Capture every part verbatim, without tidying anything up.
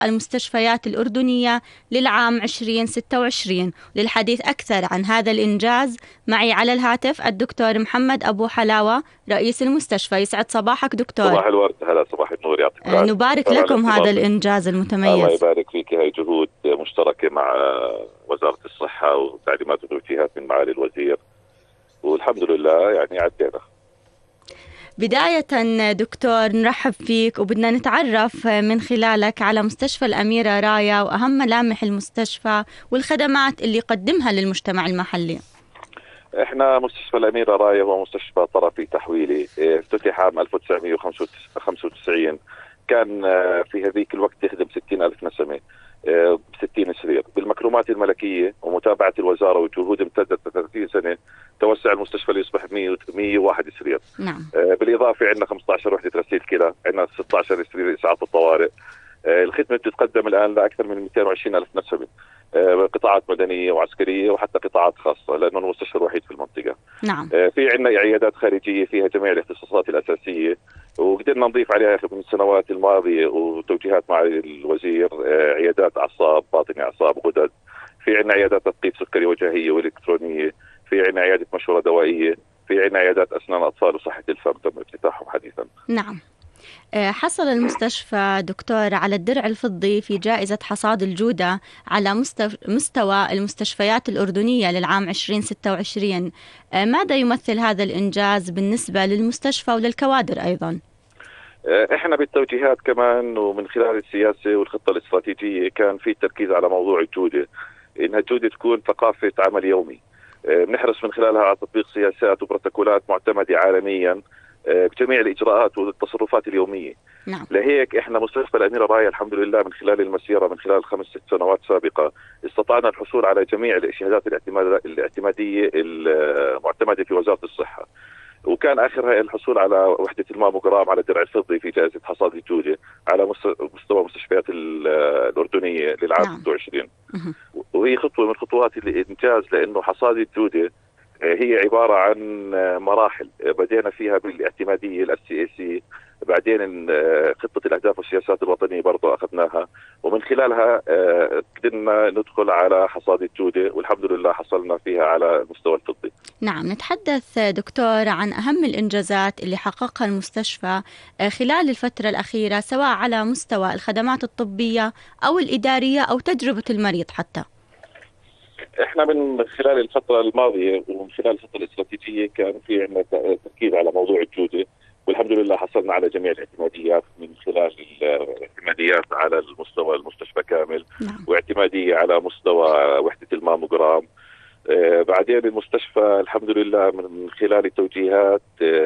المستشفيات الأردنية للعام عشرين ستة وعشرين. للحديث أكثر عن هذا الإنجاز معي على الهاتف الدكتور محمد أبو حلاوة رئيس المستشفى. يسعد صباحك دكتور. صباح الورد. هلا صباح النور. يعطيك العافية. نبارك لكم هذا الإنجاز المتميز. الله يبارك فيك. هاي جهود مشتركة مع وزارة الصحة وتعليمات وتوجيهات من معالي الوزير، والحمد لله يعني عدينا. بداية دكتور نرحب فيك وبدنا نتعرف من خلالك على مستشفى الأميرة رايا وأهم ملامح المستشفى والخدمات اللي يقدمها للمجتمع المحلي. احنا مستشفى الأميرة رايا هو مستشفى طرفي تحويلي، افتتح عام ألف وتسعمئة وخمسة وتسعين. كان في هذيك الوقت يخدم ستين ألف نسمة بستين سرير. بالمكرمات الملكية ومتابعة الوزارة وجهود امتدت ثلاثين سنة توسع المستشفى ليصبح مئة وواحد سرير. نعم. بالإضافة عندنا خمسة عشر وحدة غسيل كلى، عندنا ستة عشر سرير إسعاف الطوارئ. الخدمة بتتقدم الآن لأكثر من مئتين وعشرين ألف نسمة، قطاعات مدنية وعسكرية وحتى قطاعات خاصة، لأنه المستشفى الوحيد في المنطقة. نعم. في عندنا عيادات خارجية فيها جميع الاختصاصات الأساسية، وقدرنا نضيف عليها من السنوات الماضية وتوجيهات مع الوزير عيادات أعصاب، باطنة أعصاب، غدد. في عندنا عيادات تثقيف سكري وجهية وإلكترونية، في عندنا عيادة مشورة دوائية، في عندنا عيادات أسنان أطفال وصحة الفم تم افتتاحهم حديثا. نعم. حصل المستشفى دكتور على الدرع الفضي في جائزة حصاد الجودة على مستوى المستشفيات الأردنية للعام عشرين ستة وعشرين. ماذا يمثل هذا الإنجاز بالنسبة للمستشفى وللكوادر أيضا؟ احنا بالتوجيهات كمان ومن خلال السياسة والخطة الاستراتيجية كان في تركيز على موضوع الجودة، إنها الجودة تكون ثقافة عمل يومي. بنحرص من خلالها على تطبيق سياسات وبروتوكولات معتمدة عالميا بجميع الإجراءات والتصرفات اليومية. نعم. لهيك إحنا مستشفى الأميرة رايا الحمد لله من خلال المسيرة من خلال خمس ست سنوات سابقة استطعنا الحصول على جميع الشهادات الاعتمادية المعتمدة في وزارة الصحة، وكان آخرها الحصول على وحدة الماموجرام على الدرع الفضي في جائزة حصاد الجودة على مستوى مستشفيات الأردنية للعام نعم. ستة وعشرين. وهي خطوة من خطوات الإنجاز، لأنه حصاد الجودة هي عبارة عن مراحل بدينا فيها بالاعتمادية الاف سي اي سي، بعدين خطة الأهداف والسياسات الوطنية برضو أخذناها، ومن خلالها قدرنا ندخل على حصاد الجودة والحمد لله حصلنا فيها على المستوى الفضي. نعم. نتحدث دكتور عن أهم الإنجازات اللي حققها المستشفى خلال الفترة الأخيرة سواء على مستوى الخدمات الطبية أو الإدارية أو تجربة المريض حتى. احنا من خلال الفترة الماضية ومن خلال الخطة الاستراتيجية كان في عندنا تركيز على موضوع الجودة، والحمد لله حصلنا على جميع الاعتماديات من خلال الاعتماديات على المستوى المستشفى كامل. نعم. واعتمادية على مستوى وحدة الماموجرام. آه بعدين المستشفى الحمد لله من خلال التوجيهات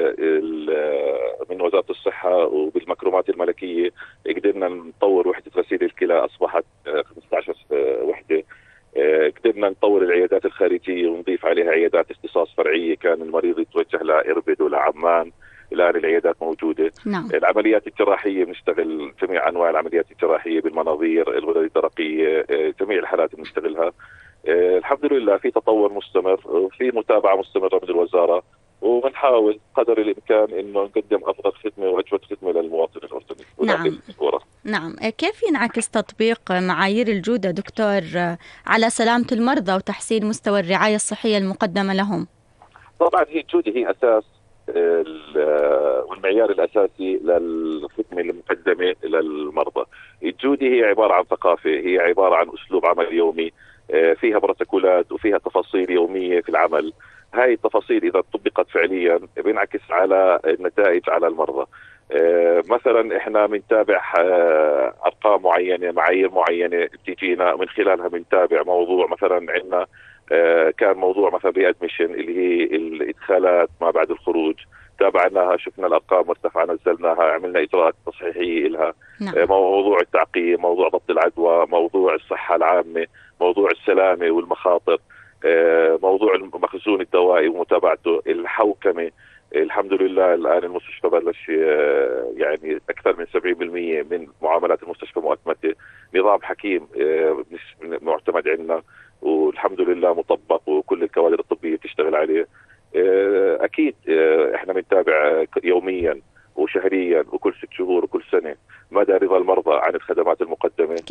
آه من وزارة الصحة وبالمكرمات الملكية قدرنا نطور وحدة غسيل الكلى، أصبحت آه خمسة عشر آه وحدة. قدرنا نطور العيادات الخارجية ونضيف عليها عيادات اختصاص فرعية، كان المريض يتوجه لإربد ولا عمان، الآن العيادات موجودة. نعم. العمليات الجراحية بنشتغل جميع أنواع العمليات الجراحية بالمناظير، الغدد الدرقية، جميع الحالات بنشتغلها. الحمد لله في تطور مستمر وفي متابعة مستمرة من الوزارة، وبنحاول قدر الإمكان إنه نقدم أفضل خدمة وأجود خدمة للمواطن الأردني. نعم. نعم. كيف ينعكس تطبيق معايير الجودة دكتور على سلامة المرضى وتحسين مستوى الرعاية الصحية المقدمة لهم؟ طبعا هي الجودة هي أساس والمعيار الأساسي للخدمة المقدمة للمرضى. الجودة هي عبارة عن ثقافة، هي عبارة عن أسلوب عمل يومي فيها بروتوكولات وفيها تفاصيل يومية في العمل. هاي التفاصيل إذا طبقت فعليا بينعكس على النتائج على المرضى. آه مثلا احنا بنتابع آه ارقام معينه، معايير معينه بتجينا من خلالها بنتابع موضوع. مثلا عندنا آه كان موضوع مثلا ريادميشن اللي هي الادخالات ما بعد الخروج، تابعناها شفنا الارقام مرتفعه نزلناها، عملنا اجراءات تصحيحيه لها. نعم. آه موضوع التعقيم، موضوع ضبط العدوى، موضوع الصحه العامه، موضوع السلامه والمخاطر، آه موضوع المخزون الدوائي ومتابعته، الحوكمه. الحمد لله الآن المستشفى بلش يعني أكثر من سبعين بالمئة من معاملات المستشفى مؤتمتة، نظام حكيم معتمد عندنا والحمد لله مطبق وكل الكوادر الطبية تشتغل عليه. أكيد إحنا بنتابع يوميا وشهريا وكل ست شهور وكل سنة مدى رضا المرضى عن الخدمات المقدمة.